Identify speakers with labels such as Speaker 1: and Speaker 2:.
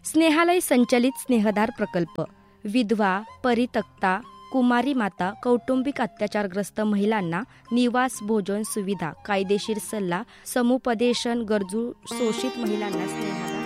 Speaker 1: स्नेहालय संचलित स्नेहदार प्रकल्प, विधवा, परित्यक्ता, कुमारी माता, कौटुंबिक अत्याचारग्रस्त महिलांना निवास, भोजन सुविधा, कायदेशीर सल्ला, समुपदेशन, गरजू शोषित महिलांना स्नेहादार